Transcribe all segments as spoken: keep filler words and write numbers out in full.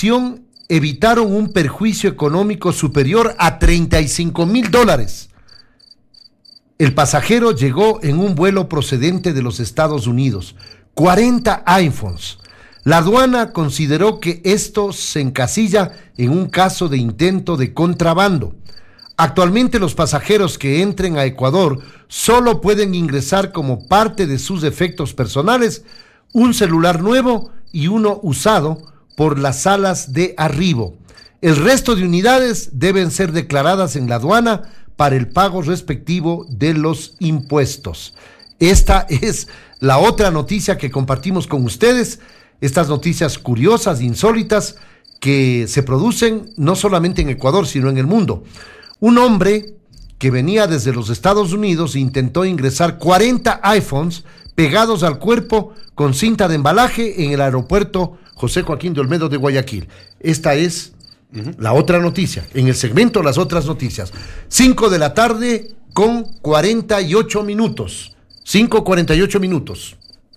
evitaron un perjuicio económico superior a treinta y cinco mil dólares. El pasajero llegó en un vuelo procedente de los Estados Unidos, cuarenta iPhones. La aduana consideró que esto se encasilla en un caso de intento de contrabando. Actualmente los pasajeros que entren a Ecuador solo pueden ingresar como parte de sus efectos personales un celular nuevo y uno usado por las salas de arribo. El resto de unidades deben ser declaradas en la aduana para el pago respectivo de los impuestos. Esta es la otra noticia que compartimos con ustedes, estas noticias curiosas, insólitas, que se producen no solamente en Ecuador, sino en el mundo. Un hombre que venía desde los Estados Unidos intentó ingresar cuarenta iPhones pegados al cuerpo con cinta de embalaje en el aeropuerto José Joaquín de Olmedo de Guayaquil. Esta es uh-huh. la otra noticia, en el segmento Las Otras Noticias. cinco de la tarde con cuarenta y ocho minutos. cinco cuarenta y ocho minutos.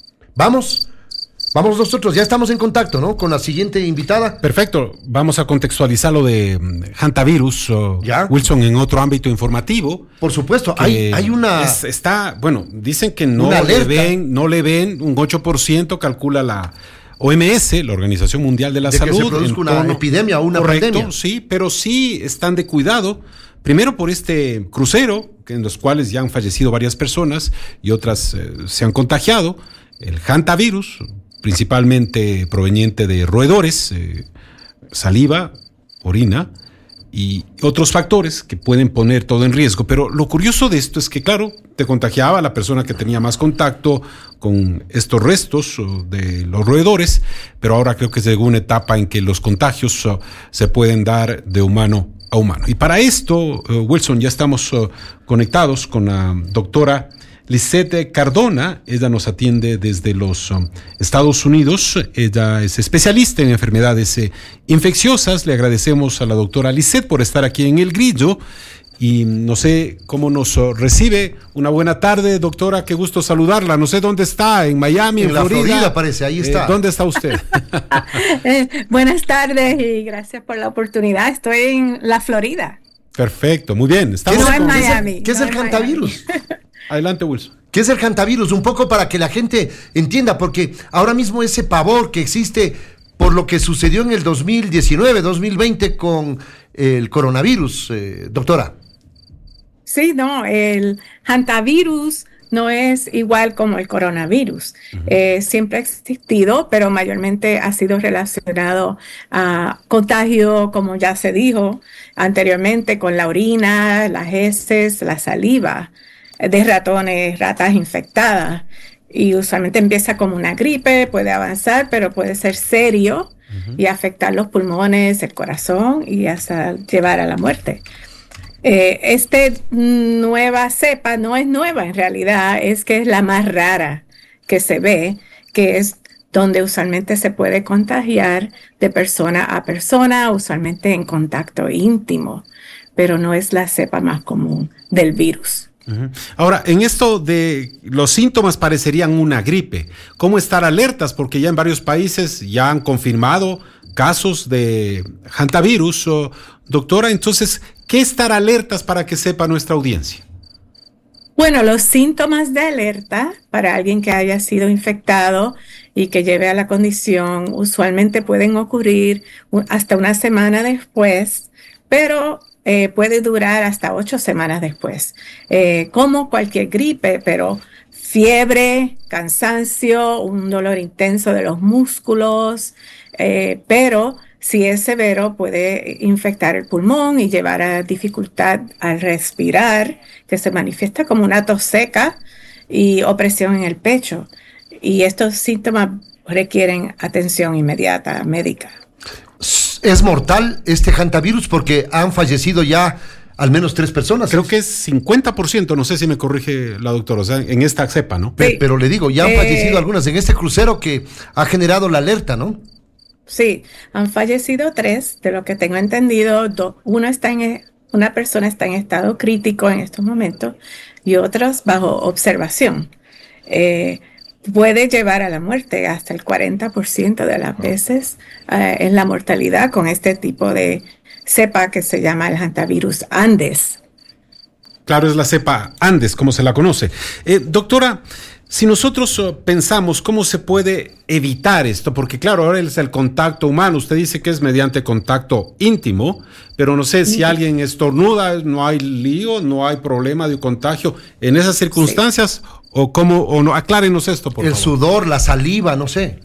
Vamos, vamos nosotros, ya estamos en contacto, ¿no? Con la siguiente invitada. Perfecto, vamos a contextualizar lo de hantavirus, ¿ya? Wilson, en otro ámbito informativo. Por supuesto, hay, hay una... Es, está, bueno, dicen que no le ven, no le ven, un ocho por ciento calcula la O M S, la Organización Mundial de la de Salud. Que se produzca una tono, epidemia o una correcto, pandemia. Sí, pero sí están de cuidado. Primero por este crucero, en los cuales ya han fallecido varias personas y otras eh, se han contagiado. El hantavirus, principalmente proveniente de roedores, eh, saliva, orina y otros factores que pueden poner todo en riesgo. Pero lo curioso de esto es que, claro, te contagiaba a la persona que tenía más contacto con estos restos de los roedores, pero ahora creo que es una etapa en que los contagios uh, se pueden dar de humano a humano. Y para esto, uh, Wilson, ya estamos uh, conectados con la doctora Lisette Cardona. Ella nos atiende desde los um, Estados Unidos. Ella es especialista en enfermedades eh, infecciosas. Le agradecemos a la doctora Lisette por estar aquí en El Grillo y no sé cómo nos uh, recibe. Una buena tarde, doctora, qué gusto saludarla. No sé dónde está, en Miami, en, en Florida. la Florida parece, ahí está. Eh, ¿Dónde está usted? eh, buenas tardes y gracias por la oportunidad. Estoy en la Florida. Perfecto, muy bien. Estamos no en Miami. ¿Qué es el, ¿qué es no el hantavirus? Adelante, Wilson. ¿Qué es el hantavirus? Un poco para que la gente entienda, porque ahora mismo ese pavor que existe por lo que sucedió en el dos mil diecinueve, dos mil veinte con el coronavirus, eh, doctora. Sí, no, el hantavirus no es igual como el coronavirus. Uh-huh. Eh, siempre ha existido, pero mayormente ha sido relacionado a contagio, como ya se dijo anteriormente, con la orina, las heces, la saliva de ratones, ratas infectadas. Y usualmente empieza como una gripe, puede avanzar, pero puede ser serio uh-huh. y afectar los pulmones, el corazón y hasta llevar a la muerte. Eh, esta nueva cepa no es nueva en realidad, es que es la más rara que se ve, que es donde usualmente se puede contagiar de persona a persona, usualmente en contacto íntimo, pero no es la cepa más común del virus. Uh-huh. Ahora, en esto de los síntomas parecerían una gripe. ¿Cómo estar alertas? Porque ya en varios países ya han confirmado casos de hantavirus. Oh, doctora, entonces, ¿qué estar alertas para que sepa nuestra audiencia? Bueno, los síntomas de alerta para alguien que haya sido infectado y que lleve a la condición usualmente pueden ocurrir hasta una semana después, pero Eh, puede durar hasta ocho semanas después, eh, como cualquier gripe, pero fiebre, cansancio, un dolor intenso de los músculos, eh, pero si es severo puede infectar el pulmón y llevar a dificultad al respirar, que se manifiesta como una tos seca y opresión en el pecho. Y estos síntomas requieren atención inmediata médica. ¿Es mortal este hantavirus? Porque han fallecido ya al menos tres personas. Creo que es cincuenta por ciento, no sé si me corrige la doctora, o sea, en esta cepa, ¿no? Pero, sí. pero le digo, ya han eh, fallecido algunas en este crucero que ha generado la alerta, ¿no? Sí, han fallecido tres, de lo que tengo entendido. Do, uno está en, una persona está en estado crítico en estos momentos y otros bajo observación. Eh, puede llevar a la muerte. Hasta el cuarenta por ciento de las veces uh, es la mortalidad con este tipo de cepa que se llama el hantavirus Andes. Claro, es la cepa Andes, como se la conoce. Eh, doctora, si nosotros uh, pensamos cómo se puede evitar esto, porque claro, ahora es el contacto humano, usted dice que es mediante contacto íntimo, pero no sé si sí. alguien estornuda, no hay lío, no hay problema de contagio en esas circunstancias, sí. o cómo, o no, aclárenos esto, por el favor. El sudor, la saliva, no sé.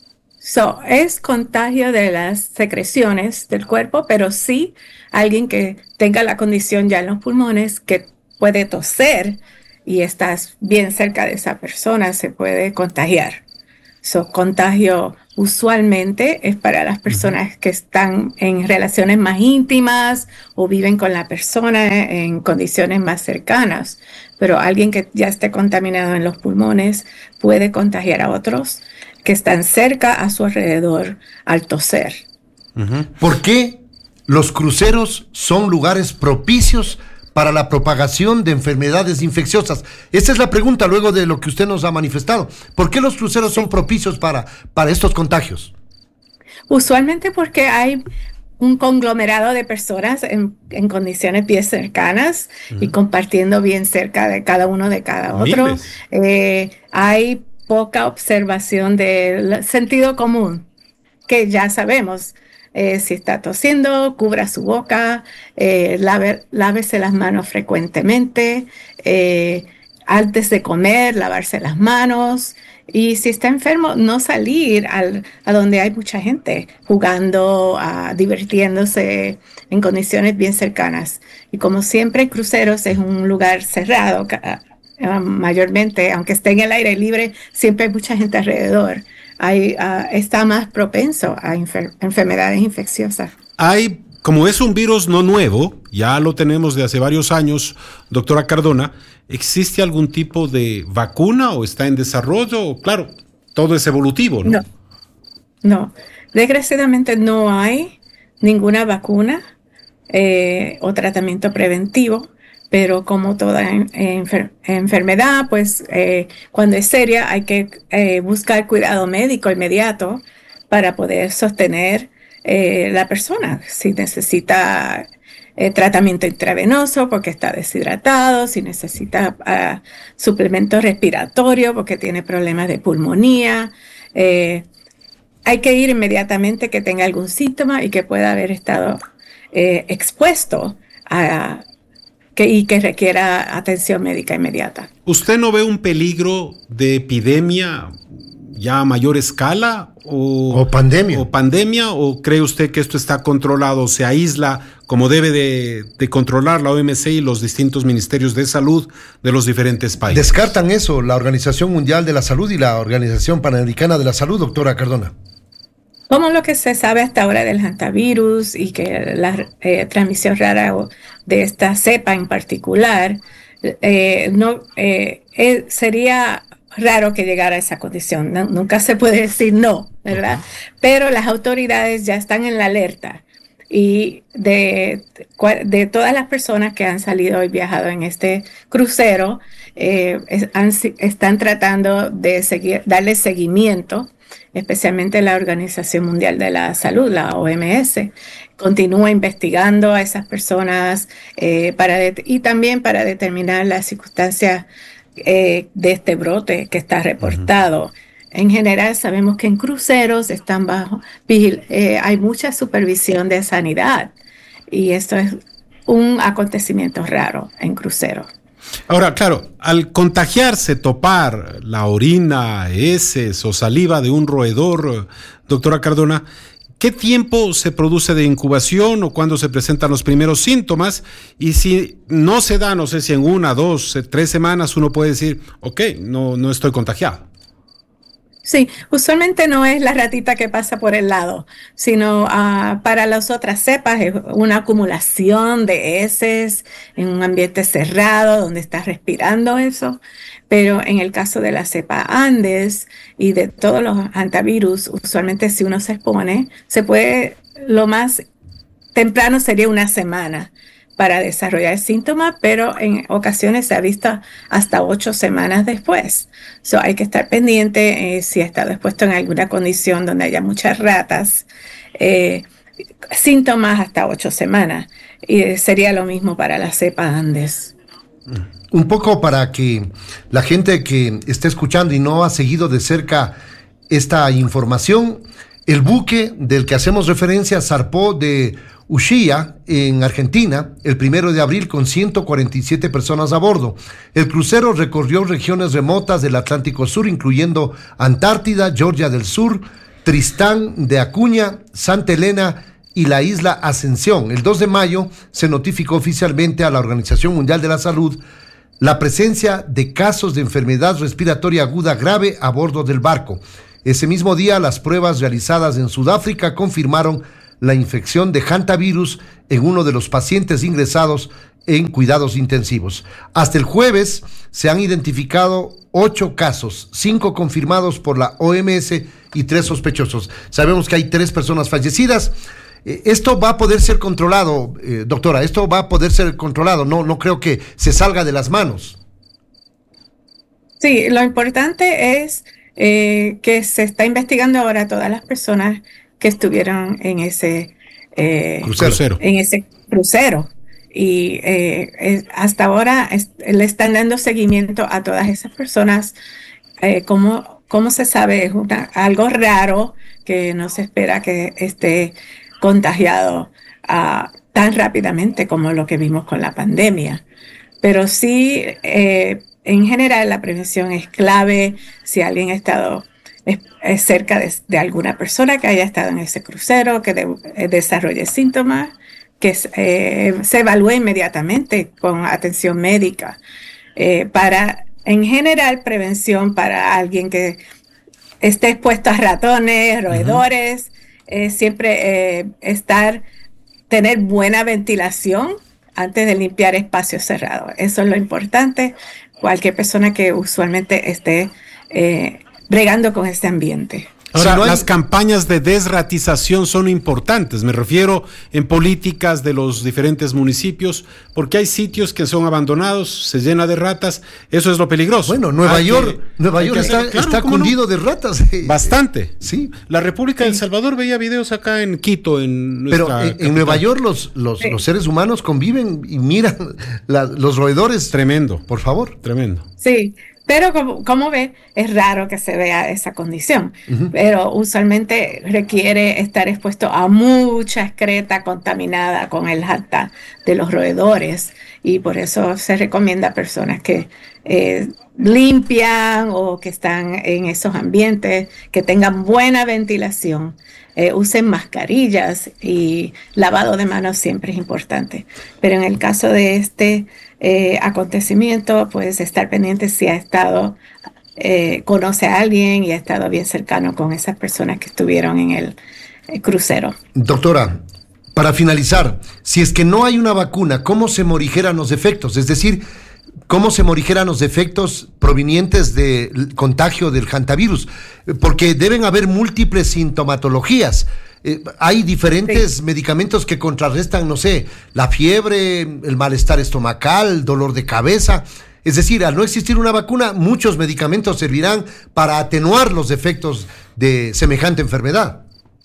So, es contagio de las secreciones del cuerpo, pero sí alguien que tenga la condición ya en los pulmones, que puede toser y estás bien cerca de esa persona, se puede contagiar. So, contagio usualmente es para las personas uh-huh. que están en relaciones más íntimas o viven con la persona en condiciones más cercanas, pero alguien que ya esté contaminado en los pulmones puede contagiar a otros que están cerca a su alrededor al toser. Uh-huh. ¿Por qué los cruceros son lugares propicios para la propagación de enfermedades infecciosas? Esa es la pregunta luego de lo que usted nos ha manifestado. ¿Por qué los cruceros son propicios para, para estos contagios? Usualmente porque hay un conglomerado de personas en, en condiciones bien cercanas uh-huh. y compartiendo bien cerca de cada uno de cada otro. Eh, hay poca observación del sentido común, que ya sabemos. Eh, si está tosiendo, cubra su boca, eh, lave, lávese las manos frecuentemente, eh, antes de comer, lavarse las manos, y si está enfermo, no salir al, a donde hay mucha gente jugando, uh, divirtiéndose en condiciones bien cercanas. Y como siempre, cruceros es un lugar cerrado, uh, mayormente, aunque esté en el aire libre, siempre hay mucha gente alrededor. Hay, uh, está más propenso a enfer- enfermedades infecciosas. Hay, como es un virus no nuevo, ya lo tenemos de hace varios años, doctora Cardona, ¿existe algún tipo de vacuna o está en desarrollo? Claro, todo es evolutivo, ¿no? No, no. Desgraciadamente no hay ninguna vacuna eh, o tratamiento preventivo. Pero como toda enfer- enfermedad, pues eh, cuando es seria hay que eh, buscar cuidado médico inmediato para poder sostener eh, la persona. Si necesita eh, tratamiento intravenoso porque está deshidratado, si necesita uh, suplemento respiratorio porque tiene problemas de pulmonía, eh, hay que ir inmediatamente que tenga algún síntoma y que pueda haber estado eh, expuesto a Que, y que requiera atención médica inmediata. ¿Usted no ve un peligro de epidemia ya a mayor escala? O, o pandemia. ¿O pandemia? ¿O cree usted que esto está controlado, se aísla como debe de, de controlar la O M S y los distintos ministerios de salud de los diferentes países? ¿Descartan eso la Organización Mundial de la Salud y la Organización Panamericana de la Salud, doctora Cardona? Como lo que se sabe hasta ahora del hantavirus y que la eh, transmisión rara de esta cepa en particular, eh, no eh, eh, sería raro que llegara a esa condición. No, nunca se puede decir no, ¿verdad? Uh-huh. Pero las autoridades ya están en la alerta y de, de todas las personas que han salido y viajado en este crucero, eh, es, han, están tratando de seguir, darle seguimiento. Especialmente la Organización Mundial de la Salud, la O M S, continúa investigando a esas personas eh, para det- y también para determinar las circunstancias eh, de este brote que está reportado. Uh-huh. En general sabemos que en cruceros están bajo, vigil- eh, hay mucha supervisión de sanidad y esto es un acontecimiento raro en cruceros. Ahora, claro, al contagiarse, topar la orina, heces o saliva de un roedor, doctora Cardona, ¿qué tiempo se produce de incubación o cuándo se presentan los primeros síntomas? Y si no se da, no sé si en una, dos, tres semanas uno puede decir, ok, no, no estoy contagiado. Sí, usualmente no es la ratita que pasa por el lado, sino uh, para las otras cepas es una acumulación de heces en un ambiente cerrado donde estás respirando eso. Pero en el caso de la cepa Andes y de todos los hantavirus, usualmente si uno se expone, se puede, lo más temprano sería una semana. para desarrollar síntomas, pero en ocasiones se ha visto hasta ocho semanas después. So, hay que estar pendiente eh, si ha estado expuesto en alguna condición donde haya muchas ratas, eh, síntomas hasta ocho semanas. Y eh, sería lo mismo para la cepa Andes. Un poco para que la gente que esté escuchando y no ha seguido de cerca esta información, el buque del que hacemos referencia zarpó de Ushuaia, en Argentina, el primero de abril con ciento cuarenta y siete personas a bordo. El crucero recorrió regiones remotas del Atlántico Sur, incluyendo Antártida, Georgia del Sur, Tristán de Acuña, Santa Elena y la isla Ascensión. El dos de mayo se notificó oficialmente a la Organización Mundial de la Salud la presencia de casos de enfermedad respiratoria aguda grave a bordo del barco. Ese mismo día, las pruebas realizadas en Sudáfrica confirmaron la infección de hantavirus en uno de los pacientes ingresados en cuidados intensivos. Hasta el jueves se han identificado ocho casos, cinco confirmados por la O M S y tres sospechosos. Sabemos que hay tres personas fallecidas. Eh, esto va a poder ser controlado, eh, doctora, esto va a poder ser controlado. No, no creo que se salga de las manos. Sí, lo importante es eh, que se está investigando ahora a todas las personas que estuvieron en ese eh, crucero. en ese crucero. Y eh, eh, hasta ahora es, le están dando seguimiento a todas esas personas. Eh, como, como se sabe, es una, algo raro que no se espera que esté contagiado uh, tan rápidamente como lo que vimos con la pandemia. Pero sí, eh, en general, la prevención es clave. Si alguien ha estado es, es cerca de, de alguna persona que haya estado en ese crucero, que de, eh, desarrolle síntomas, que eh, se evalúe inmediatamente con atención médica. Eh, para, en general, prevención para alguien que esté expuesto a ratones, roedores, uh-huh. eh, siempre eh, estar, tener buena ventilación antes de limpiar espacios cerrados. Eso es lo importante. Cualquier persona que usualmente esté eh, bregando con este ambiente. Ahora, si no hay... las campañas de desratización son importantes, me refiero en políticas de los diferentes municipios, porque hay sitios que son abandonados, se llena de ratas, eso es lo peligroso. Bueno, Nueva hay York, que, Nueva York está, hacer, claro, está cundido no? de ratas. Bastante. Sí. La República sí. de El Salvador veía videos acá en Quito, en nuestra Pero en, en Nueva York los, los, sí. los seres humanos conviven y miran la, los roedores. Tremendo. Por favor. Tremendo. Sí. Pero como, como ve, es raro que se vea esa condición, uh-huh. pero usualmente requiere estar expuesto a mucha excreta contaminada con el jata de los roedores, y por eso se recomienda a personas que eh, limpian o que están en esos ambientes, que tengan buena ventilación, eh, usen mascarillas, y lavado de manos siempre es importante. Pero en el caso de este Eh, acontecimiento, pues estar pendiente si ha estado, eh, conoce a alguien y ha estado bien cercano con esas personas que estuvieron en el, el crucero. Doctora, para finalizar, si es que no hay una vacuna, ¿cómo se morigeran los efectos? Es decir, ¿cómo se morigeran los efectos provenientes del contagio del hantavirus? Porque deben haber múltiples sintomatologías. Eh, hay diferentes sí. medicamentos que contrarrestan, no sé, la fiebre, el malestar estomacal, dolor de cabeza. Es decir, al no existir una vacuna, muchos medicamentos servirán para atenuar los efectos de semejante enfermedad.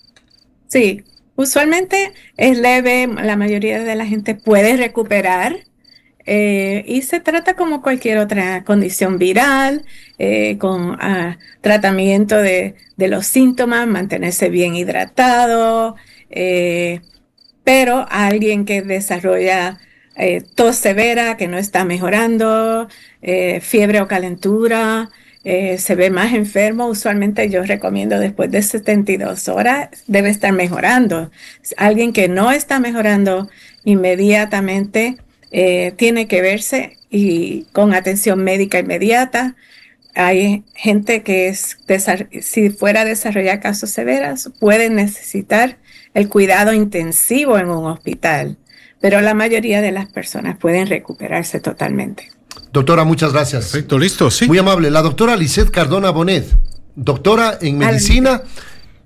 Sí, usualmente es leve, la mayoría de la gente puede recuperar. Eh, y se trata como cualquier otra condición viral, eh, con uh, tratamiento de, de los síntomas, mantenerse bien hidratado, eh, pero a alguien que desarrolla eh, tos severa, que no está mejorando, eh, fiebre o calentura, eh, se ve más enfermo, usualmente yo recomiendo después de setenta y dos horas debe estar mejorando. Alguien que no está mejorando inmediatamente, Eh, tiene que verse y con atención médica inmediata. Hay gente que es si fuera a desarrollar casos severos, pueden necesitar el cuidado intensivo en un hospital, pero la mayoría de las personas pueden recuperarse totalmente. Doctora, muchas gracias. Perfecto, listo, sí. Muy amable. La doctora Lisette Cardona Bonet, doctora en medicina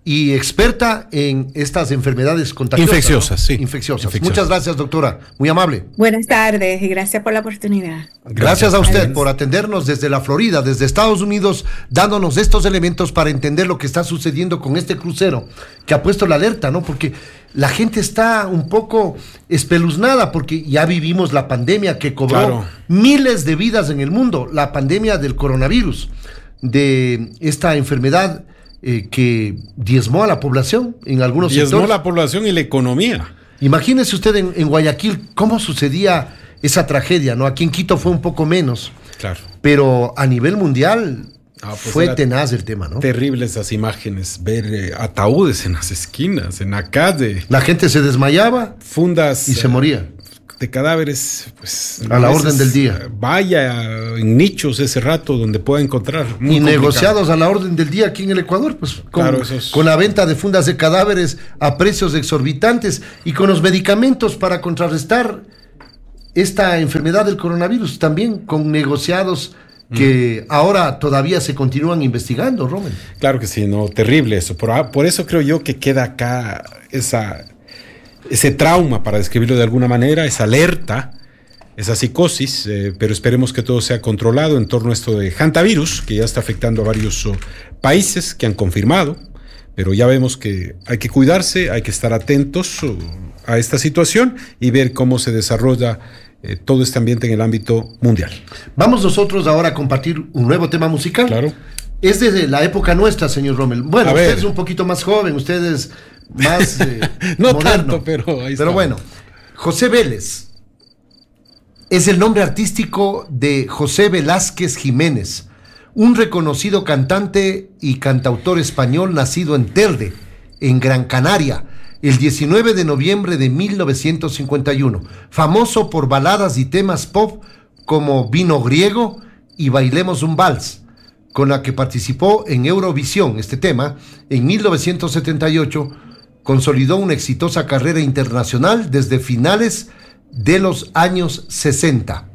y experta en estas enfermedades contagiosas. Infecciosas, ¿no? sí. Infecciosas. Infecciosas. Muchas gracias, doctora. Muy amable. Buenas tardes y gracias por la oportunidad. Gracias, Gracias a usted Adiós. por atendernos desde la Florida, desde Estados Unidos, dándonos estos elementos para entender lo que está sucediendo con este crucero que ha puesto la alerta, ¿no? Porque la gente está un poco espeluznada porque ya vivimos la pandemia que cobró Claro. miles de vidas en el mundo, la pandemia del coronavirus, de esta enfermedad eh, que diezmó a la población en algunos Diezmó sectores. la población y la economía. Imagínese usted en, en Guayaquil cómo sucedía esa tragedia, ¿no? Aquí en Quito fue un poco menos, Claro. pero a nivel mundial Ah, pues fue era tenaz el tema, ¿no? Terribles esas imágenes, ver eh, ataúdes en las esquinas, en la calle, La gente se desmayaba fundas y se eh, moría. de cadáveres, pues A la veces, orden del día. eh, Vaya en nichos ese rato donde pueda encontrar. Muy Y complicado. negociados a la orden del día aquí en el Ecuador, pues con, Claro, esos- con la venta de fundas de cadáveres a precios exorbitantes y con los medicamentos para contrarrestar esta enfermedad del coronavirus, también con negociados que mm. ahora todavía se continúan investigando, Romen. Claro que sí, no, terrible eso. Por, por eso creo yo que queda acá esa, ese trauma, para describirlo de alguna manera, esa alerta, esa psicosis, eh, pero esperemos que todo sea controlado en torno a esto de hantavirus, que ya está afectando a varios oh, países que han confirmado, pero ya vemos que hay que cuidarse, hay que estar atentos oh, a esta situación y ver cómo se desarrolla eh, todo este ambiente en el ámbito mundial. Vamos nosotros ahora a compartir un nuevo tema musical. Claro. Es desde la época nuestra, señor Rommel. Bueno, A usted ver. es un poquito más joven, usted es más eh, No moderno. tanto, pero ahí Pero está. bueno, José Vélez es el nombre artístico de José Velázquez Jiménez, un reconocido cantante y cantautor español nacido en Telde, en Gran Canaria, el diecinueve de noviembre de mil novecientos cincuenta y uno, famoso por baladas y temas pop como Vino Griego y Bailemos un Vals, con la que participó en Eurovisión. Este tema, en mil novecientos setenta y ocho, consolidó una exitosa carrera internacional desde finales de los años sesenta.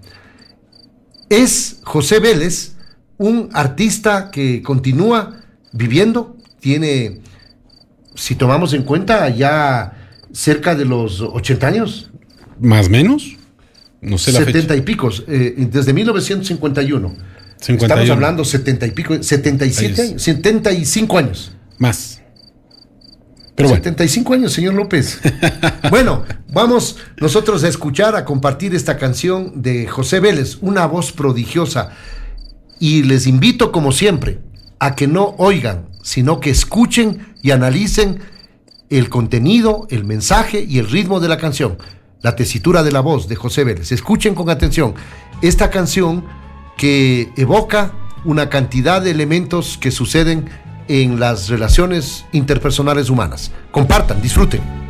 Es José Vélez un artista que continúa viviendo, tiene, si tomamos en cuenta, ya cerca de los ochenta años, ¿Más o menos? No sé la setenta fecha. y picos, eh, desde mil novecientos cincuenta y uno. cincuenta y uno. Estamos hablando setenta y pico, setenta y siete Ahí es. años, setenta y cinco años. Más. Pero bueno. setenta y cinco años, señor López. Bueno, vamos nosotros a escuchar, a compartir esta canción de José Vélez, una voz prodigiosa. Y les invito, como siempre, a que no oigan, sino que escuchen y analicen el contenido, el mensaje y el ritmo de la canción, la tesitura de la voz de José Vélez. Escuchen con atención esta canción que evoca una cantidad de elementos que suceden en las relaciones interpersonales humanas. Compartan, disfruten.